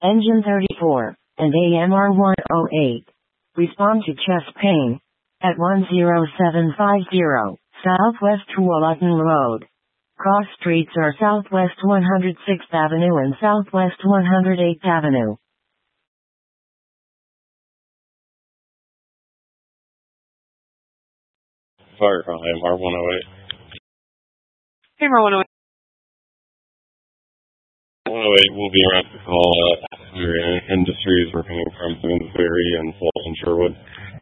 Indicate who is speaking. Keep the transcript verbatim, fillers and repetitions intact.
Speaker 1: Engine thirty-four, and A M R one oh eight. Respond to chest pain. At one zero seven five zero, Southwest Tualatin Road. Cross streets are Southwest one hundred sixth Avenue and Southwest one hundred eighth Avenue.
Speaker 2: Fire call, A M R one oh eight.
Speaker 3: A M R one oh eight.
Speaker 2: one oh eight will be around to call uh, Industries. We're coming from Simmons Ferry and Fulton Sherwood.